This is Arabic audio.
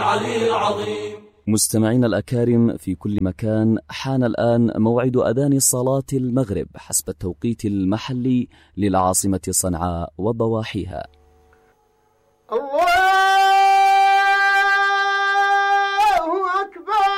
العلي العظيم. مستمعين الأكارم في كل مكان، حان الآن موعد أذان صلاة المغرب حسب التوقيت المحلي للعاصمة صنعاء وضواحيها. الله